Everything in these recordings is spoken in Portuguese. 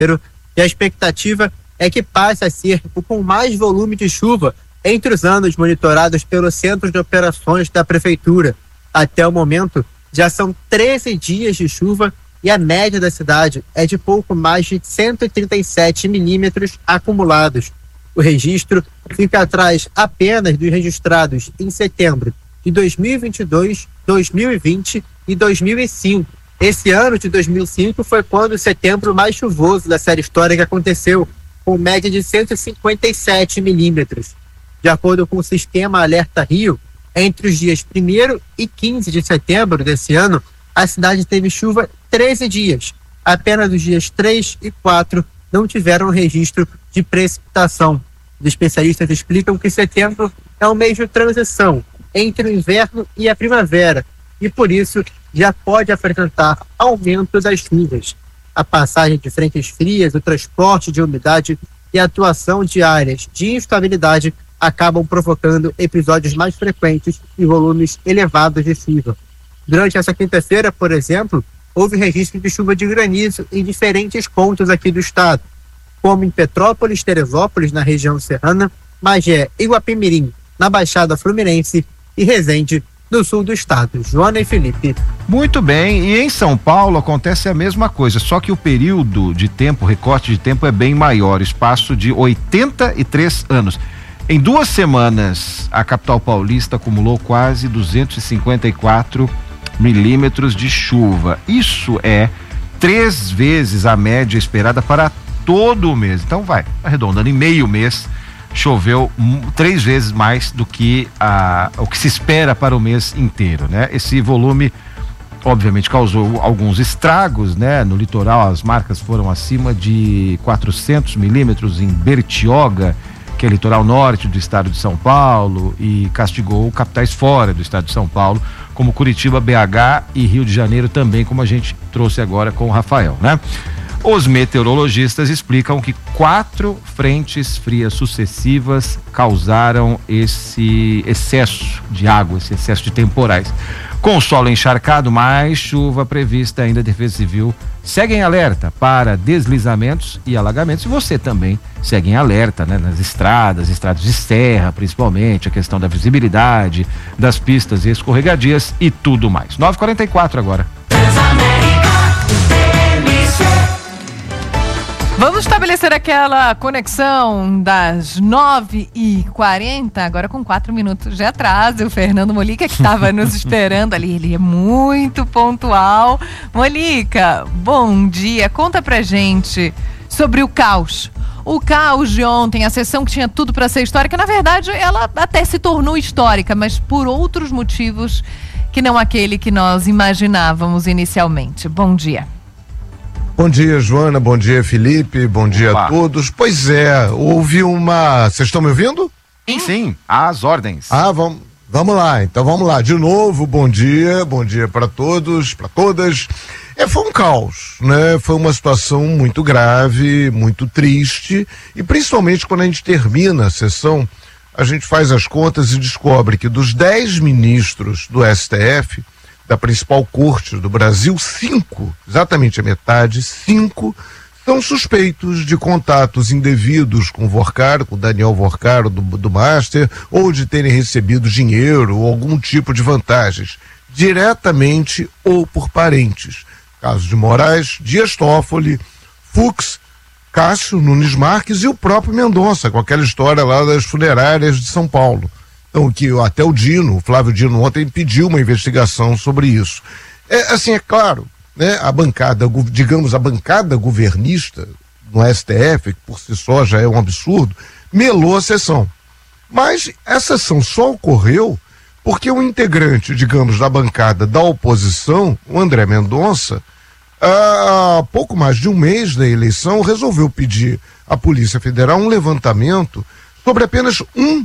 e a expectativa é que passe a ser o com mais volume de chuva entre os anos monitorados pelo Centro de Operações da Prefeitura. Até o momento, já são 13 dias de chuva e a média da cidade é de pouco mais de 137 milímetros acumulados. O registro fica atrás apenas dos registrados em setembro de 2022, 2020 e 2005. Esse ano de 2005 foi quando o setembro mais chuvoso da série histórica aconteceu, com média de 157 milímetros. De acordo com o sistema Alerta Rio, entre os dias 1º e 15 de setembro desse ano, a cidade teve chuva 13 dias. Apenas os dias 3 e 4 não tiveram registro de precipitação. Os especialistas explicam que setembro é um mês de transição entre o inverno e a primavera e, por isso, já pode apresentar aumento das chuvas. A passagem de frentes frias, o transporte de umidade e a atuação de áreas de instabilidade acabam provocando episódios mais frequentes e volumes elevados de chuva. Durante essa quinta-feira, por exemplo, houve registro de chuva de granizo em diferentes pontos aqui do estado, como em Petrópolis, Teresópolis, na região serrana, Magé e Guapimirim, na Baixada Fluminense, e Resende, no sul do estado. Joana e Felipe. Muito bem, e em São Paulo acontece a mesma coisa, só que o período de tempo, recorte de tempo é bem maior, espaço de 83 anos. Em 2 semanas, a capital paulista acumulou quase 254 milímetros de chuva. Isso é 3 vezes a média esperada para todo o mês. Então vai, arredondando, em meio mês choveu 3 vezes mais do que o que se espera para o mês inteiro, né? Esse volume obviamente causou alguns estragos, né? No litoral as marcas foram acima de 400 milímetros em Bertioga, que é litoral norte do estado de São Paulo, e castigou capitais fora do estado de São Paulo, como Curitiba, BH e Rio de Janeiro também, como a gente trouxe agora com o Rafael, né? Os meteorologistas explicam que 4 frentes frias sucessivas causaram esse excesso de água, esse excesso de temporais. Com o solo encharcado, mais chuva prevista, ainda a Defesa Civil segue em alerta para deslizamentos e alagamentos. E você também segue em alerta, né? Nas estradas de serra, principalmente, a questão da visibilidade, das pistas escorregadias e tudo mais. 9h44 agora. Vamos estabelecer aquela conexão das 9h40, agora com 4 minutos de atraso. O Fernando Molica, que estava nos esperando ali, ele é muito pontual. Molica, bom dia. Conta pra gente sobre o caos. O caos de ontem, a sessão que tinha tudo para ser histórica, na verdade, ela até se tornou histórica, mas por outros motivos que não aquele que nós imaginávamos inicialmente. Bom dia. Bom dia, Joana, bom dia, Felipe, bom dia a todos. Pois é, houve uma... Vocês estão me ouvindo? Sim, às ordens. Vamos lá, então vamos lá. De novo, bom dia para todos, para todas. Foi um caos, né? Foi uma situação muito grave, muito triste, e principalmente quando a gente termina a sessão, a gente faz as contas e descobre que dos 10 ministros do STF, da principal corte do Brasil, 5, exatamente a metade, 5 são suspeitos de contatos indevidos com o Vorcaro, com o Daniel Vorcaro do Master, ou de terem recebido dinheiro ou algum tipo de vantagens, diretamente ou por parentes. Caso de Moraes, Dias Toffoli, Fux, Cássio Nunes Marques e o próprio Mendonça, com aquela história lá das funerárias de São Paulo. Então, que até o Flávio Dino ontem pediu uma investigação sobre isso. É claro, né, a bancada governista no STF, que por si só já é um absurdo, melou a sessão. Mas essa sessão só ocorreu porque um integrante, digamos, da bancada da oposição, o André Mendonça, há pouco mais de um mês da eleição, resolveu pedir à Polícia Federal um levantamento sobre apenas um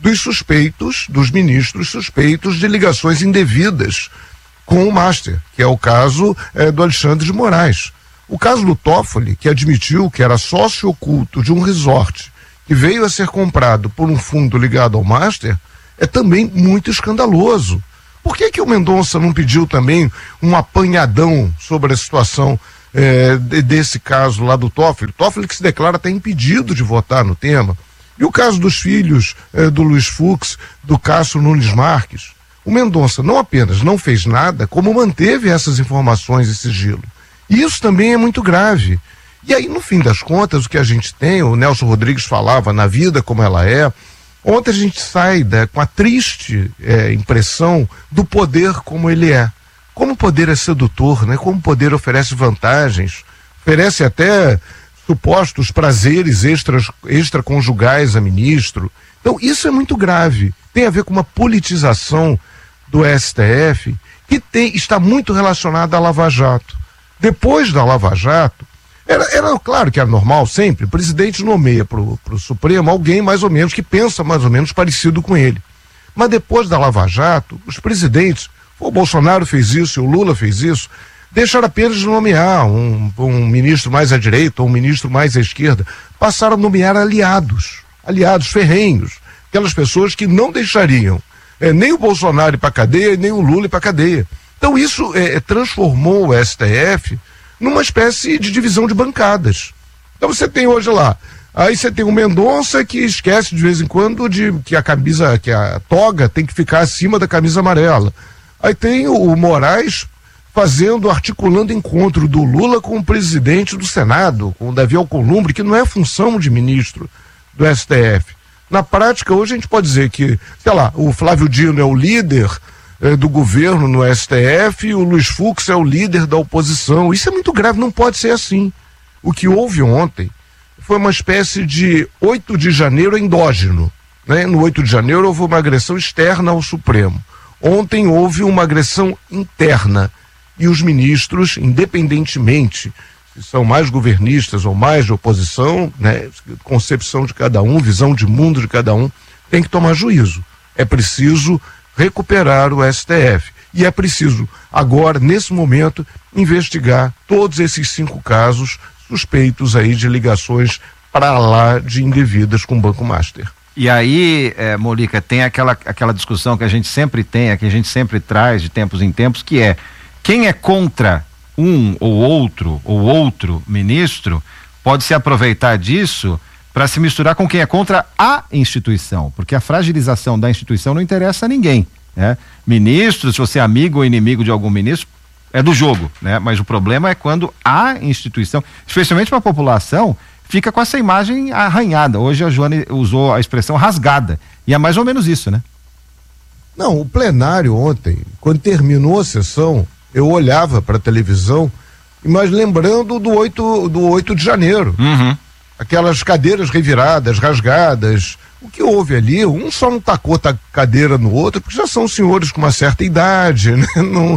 dos ministros suspeitos de ligações indevidas com o Master, que é o caso do Alexandre de Moraes. O caso do Toffoli, que admitiu que era sócio oculto de um resort que veio a ser comprado por um fundo ligado ao Master, é também muito escandaloso. Por que o Mendonça não pediu também um apanhadão sobre a situação desse caso lá do Toffoli que se declara até impedido de votar no tema, e o caso dos filhos do Luiz Fux, do Cássio Nunes Marques. O Mendonça não apenas não fez nada, como manteve essas informações em sigilo. E isso também é muito grave. E aí, no fim das contas, o que a gente tem, o Nelson Rodrigues falava na vida como ela é, ontem a gente sai com a triste impressão do poder como ele é. Como o poder é sedutor, né? Como o poder oferece vantagens, oferece até supostos prazeres extraconjugais a ministro. Então, isso é muito grave. Tem a ver com uma politização do STF que está muito relacionada à Lava Jato. Depois da Lava Jato, era claro que era normal sempre, o presidente nomeia para o Supremo alguém mais ou menos que pensa mais ou menos parecido com ele. Mas depois da Lava Jato, os presidentes, o Bolsonaro fez isso, o Lula fez isso, deixaram apenas de nomear um ministro mais à direita ou um ministro mais à esquerda, passaram a nomear aliados ferrenhos, aquelas pessoas que não deixariam nem o Bolsonaro ir para a cadeia, nem o Lula ir para a cadeia. Então isso transformou o STF numa espécie de divisão de bancadas. Então você tem hoje lá, aí você tem o Mendonça que esquece de vez em quando que a toga tem que ficar acima da camisa amarela. Aí tem o Moraes articulando encontro do Lula com o presidente do Senado, com o Davi Alcolumbre, que não é função de ministro do STF. Na prática, hoje a gente pode dizer que, sei lá, o Flávio Dino é o líder do governo no STF e o Luiz Fux é o líder da oposição. Isso é muito grave, não pode ser assim. O que houve ontem foi uma espécie de 8 de janeiro endógeno, né? No 8 de janeiro houve uma agressão externa ao Supremo. Ontem houve uma agressão interna e os ministros, independentemente se são mais governistas ou mais de oposição, né? Concepção de cada um, visão de mundo de cada um, tem que tomar juízo. É preciso recuperar o STF. E é preciso, agora, nesse momento, investigar todos esses 5 casos suspeitos aí de ligações para lá de indevidas com o Banco Master. E aí, Molica, tem aquela discussão que a gente sempre tem, que a gente sempre traz de tempos em tempos, que é quem é contra um ou outro ministro pode se aproveitar disso para se misturar com quem é contra a instituição, porque a fragilização da instituição não interessa a ninguém, né? Ministro, se você é amigo ou inimigo de algum ministro, é do jogo, né? Mas o problema é quando a instituição, especialmente para a população, fica com essa imagem arranhada. Hoje a Joane usou a expressão rasgada, e é mais ou menos isso, né? Não, o plenário ontem, quando terminou a sessão, eu olhava para a televisão, mas lembrando do 8 de janeiro. Uhum. Aquelas cadeiras reviradas, rasgadas. O que houve ali, um só não tacou cadeira no outro, porque já são senhores com uma certa idade, né?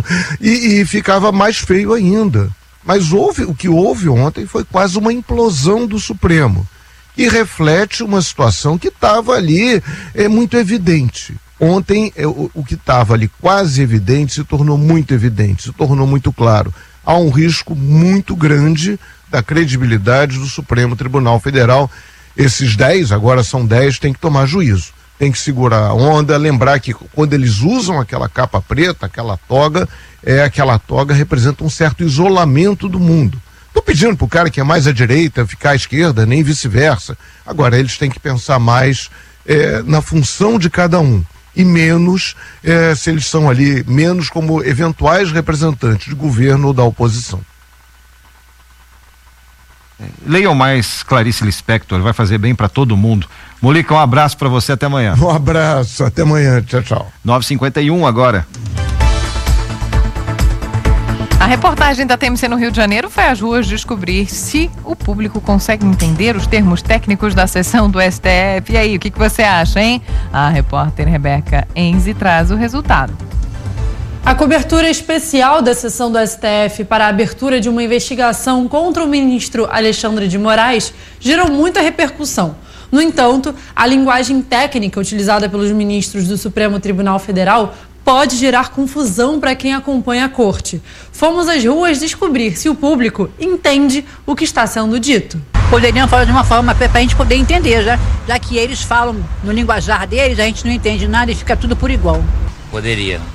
E ficava mais feio ainda. Mas o que houve ontem foi quase uma implosão do Supremo, que reflete uma situação que estava ali muito evidente. Ontem, o que estava ali quase evidente se tornou muito evidente, se tornou muito claro. Há um risco muito grande da credibilidade do Supremo Tribunal Federal. Esses 10, agora são 10, tem que tomar juízo, tem que segurar a onda, lembrar que quando eles usam aquela capa preta, aquela toga representa um certo isolamento do mundo. Estou pedindo para o cara que é mais à direita ficar à esquerda, nem vice-versa. Agora, eles têm que pensar mais na função de cada um e menos, se eles são ali, menos como eventuais representantes de governo ou da oposição. Leiam mais Clarice Lispector, vai fazer bem para todo mundo. Molica, um abraço para você, até amanhã. Um abraço, até amanhã, tchau, tchau. 9h51 agora. A reportagem da TMC no Rio de Janeiro foi às ruas descobrir se o público consegue entender os termos técnicos da sessão do STF. E aí, o que você acha, hein? A repórter Rebeca Enzi traz o resultado. A cobertura especial da sessão do STF para a abertura de uma investigação contra o ministro Alexandre de Moraes gerou muita repercussão. No entanto, a linguagem técnica utilizada pelos ministros do Supremo Tribunal Federal pode gerar confusão para quem acompanha a corte. Fomos às ruas descobrir se o público entende o que está sendo dito. Poderiam falar de uma forma para a gente poder entender, já que eles falam no linguajar deles, a gente não entende nada e fica tudo por igual. Poderia.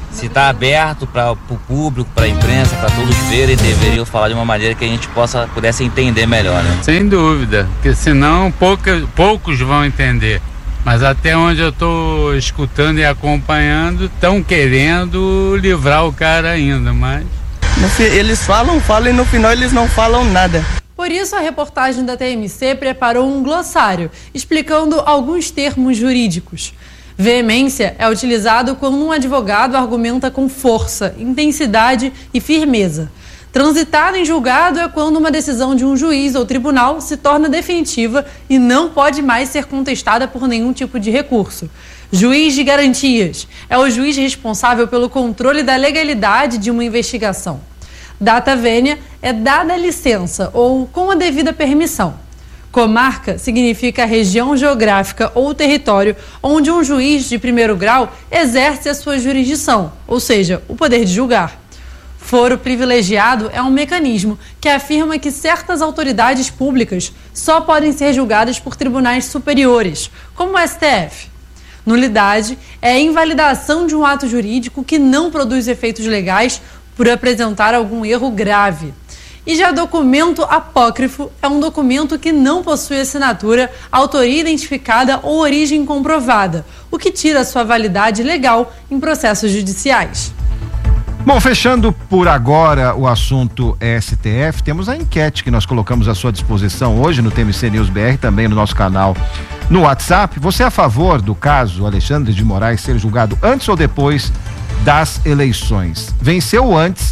Se está aberto para o público, para a imprensa, para todos verem, deveriam falar de uma maneira que a gente pudesse entender melhor, né? Sem dúvida, porque senão poucos vão entender. Mas até onde eu estou escutando e acompanhando, estão querendo livrar o cara ainda, mas... Eles falam e no final eles não falam nada. Por isso, a reportagem da TMC preparou um glossário explicando alguns termos jurídicos. Veemência é utilizado quando um advogado argumenta com força, intensidade e firmeza. Transitado em julgado é quando uma decisão de um juiz ou tribunal se torna definitiva e não pode mais ser contestada por nenhum tipo de recurso. Juiz de garantias é o juiz responsável pelo controle da legalidade de uma investigação. Data vênia é dada a licença ou com a devida permissão. Comarca significa a região geográfica ou território onde um juiz de primeiro grau exerce a sua jurisdição, ou seja, o poder de julgar. Foro privilegiado é um mecanismo que afirma que certas autoridades públicas só podem ser julgadas por tribunais superiores, como o STF. Nulidade é a invalidação de um ato jurídico que não produz efeitos legais por apresentar algum erro grave. E já documento apócrifo é um documento que não possui assinatura, autoria identificada ou origem comprovada, o que tira sua validade legal em processos judiciais. Bom, fechando por agora o assunto STF, temos a enquete que nós colocamos à sua disposição hoje no TMC News BR, também no nosso canal no WhatsApp. Você é a favor do caso Alexandre de Moraes ser julgado antes ou depois das eleições? Venceu antes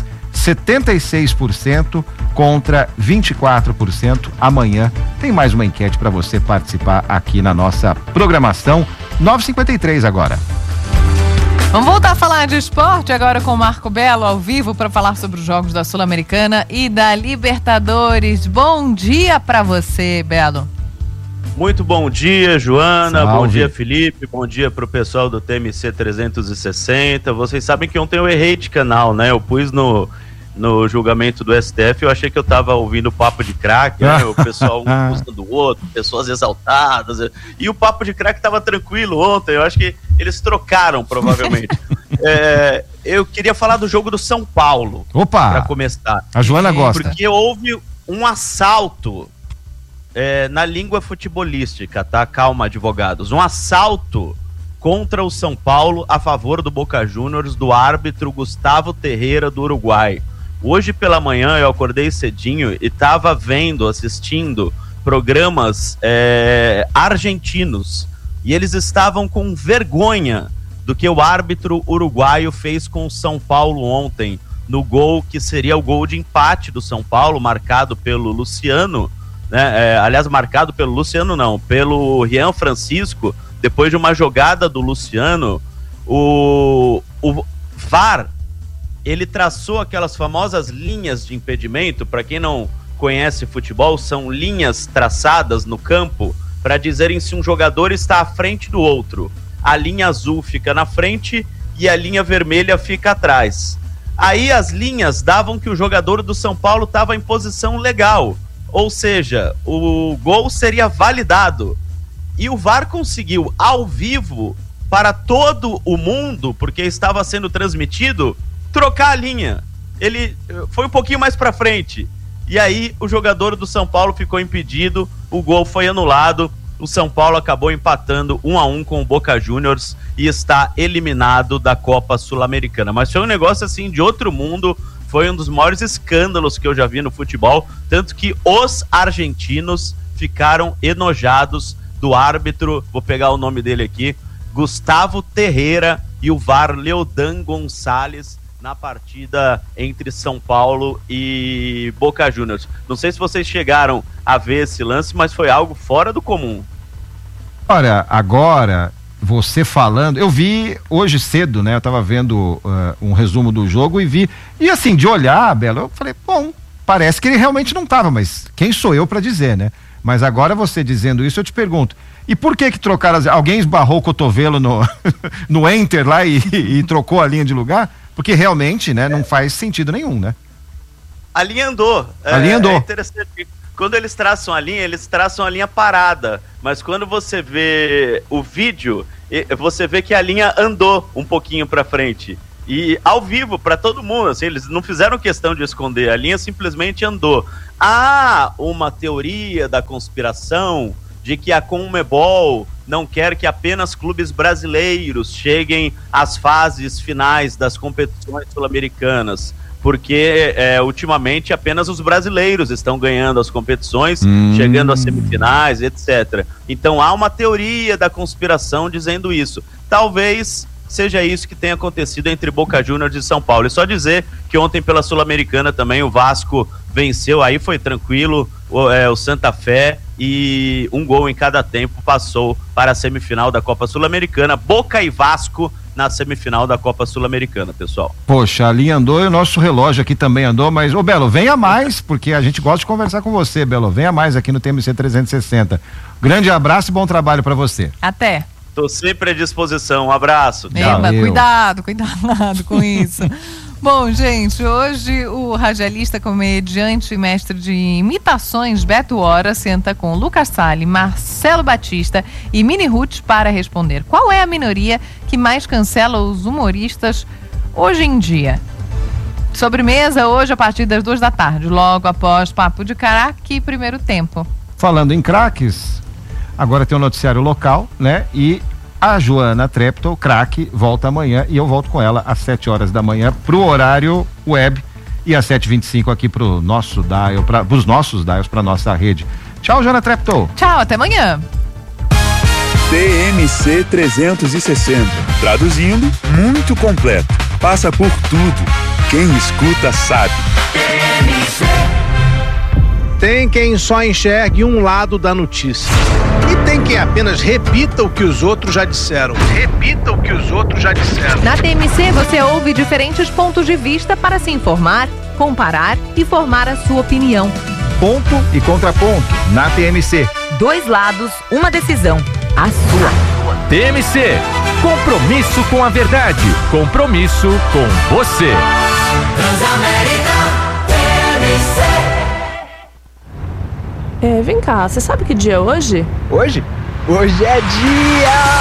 76% contra 24%. Amanhã tem mais uma enquete para você participar aqui na nossa programação. 9h53 agora. Vamos voltar a falar de esporte agora com o Marco Belo ao vivo para falar sobre os jogos da Sul-Americana e da Libertadores. Bom dia para você, Belo. Muito bom dia, Joana. Salve. Bom dia, Felipe. Bom dia pro pessoal do TMC 360. Vocês sabem que ontem eu errei de canal, né? Eu pus no julgamento do STF, eu achei que eu tava ouvindo o papo de craque, né? O pessoal um busca do outro, pessoas exaltadas, e o papo de craque tava tranquilo ontem. Eu acho que eles trocaram, provavelmente. Eu queria falar do jogo do São Paulo. Opa! Pra começar. A Joana gosta. Porque houve um assalto na língua futebolística, tá? Calma, advogados. Um assalto contra o São Paulo a favor do Boca Juniors, do árbitro Gustavo Terreira, do Uruguai. Hoje pela manhã eu acordei cedinho e estava assistindo programas argentinos, e eles estavam com vergonha do que o árbitro uruguaio fez com o São Paulo ontem, no gol que seria o gol de empate do São Paulo, marcado pelo Luciano, né? Aliás, marcado pelo Luciano não, pelo Rian Francisco, depois de uma jogada do Luciano. O VAR, ele traçou aquelas famosas linhas de impedimento. Para quem não conhece futebol, são linhas traçadas no campo para dizerem se um jogador está à frente do outro. A linha azul fica na frente e a linha vermelha fica atrás. Aí as linhas davam que o jogador do São Paulo estava em posição legal, ou seja, o gol seria validado. E o VAR conseguiu, ao vivo, para todo o mundo, porque estava sendo transmitido, trocar a linha. Ele foi um pouquinho mais para frente. E aí o jogador do São Paulo ficou impedido, o gol foi anulado, o São Paulo acabou empatando 1-1 com o Boca Juniors e está eliminado da Copa Sul-Americana. Mas foi um negócio assim de outro mundo, foi um dos maiores escândalos que eu já vi no futebol, tanto que os argentinos ficaram enojados do árbitro, vou pegar o nome dele aqui, Gustavo Terreira, e o VAR Leodan Gonçalves na partida entre São Paulo e Boca Juniors. Não sei se vocês chegaram a ver esse lance, mas foi algo fora do comum. Olha, agora, você falando, eu vi hoje cedo, né? Eu tava vendo um resumo do jogo e vi, e assim, de olhar, Belo, eu falei, bom, parece que ele realmente não tava, mas quem sou eu para dizer, né? Mas agora você dizendo isso, eu te pergunto, e por que trocaram, alguém esbarrou o cotovelo no enter lá e trocou a linha de lugar? Porque realmente, né, não faz sentido nenhum, né? A linha andou. A linha andou. É interessante, quando eles traçam a linha parada, mas quando você vê o vídeo, você vê que a linha andou um pouquinho para frente. E ao vivo, para todo mundo, assim, eles não fizeram questão de esconder, a linha simplesmente andou. Há uma teoria da conspiração de que a Conmebol não quer que apenas clubes brasileiros cheguem às fases finais das competições sul-americanas, porque ultimamente apenas os brasileiros estão ganhando as competições, chegando às semifinais, etc. Então há uma teoria da conspiração dizendo isso. Talvez seja isso que tenha acontecido entre Boca Juniors e São Paulo. E só dizer que ontem pela Sul-Americana também o Vasco venceu, aí foi tranquilo, o Santa Fé, e um gol em cada tempo passou para a semifinal da Copa Sul-Americana. Boca e Vasco na semifinal da Copa Sul-Americana, pessoal. Poxa, a linha andou e o nosso relógio aqui também andou, mas, ô Belo, venha mais, porque a gente gosta de conversar com você, Belo. Venha mais aqui no TMC 360. Grande abraço e bom trabalho para você. Até. Tô sempre à disposição. Um abraço. Eba, cuidado com isso. Bom, gente, hoje o radialista, comediante e mestre de imitações Beto Hora senta com Lucas Salles, Marcelo Batista e Mini Ruth para responder qual é a minoria que mais cancela os humoristas hoje em dia. Sobremesa hoje a partir das 2 da tarde, logo após Papo de Craque, primeiro tempo. Falando em craques, agora tem um noticiário local, né? E a Joana Treptow, craque, volta amanhã e eu volto com ela às 7 horas da manhã pro horário web e às 7h25 aqui pro nosso dial, pros nossos dials, pra nossa rede. Tchau, Joana Treptow. Tchau, até amanhã. TMC 360. Traduzindo, muito completo. Passa por tudo. Quem escuta sabe. Tem quem só enxergue um lado da notícia. E tem quem apenas repita o que os outros já disseram. Na TMC você ouve diferentes pontos de vista para se informar, comparar e formar a sua opinião. Ponto e contraponto na TMC. 2 lados, uma decisão. A sua. TMC. Compromisso com a verdade. Compromisso com você. Transamérica TMC. Vem cá, você sabe que dia é hoje? Hoje? Hoje é dia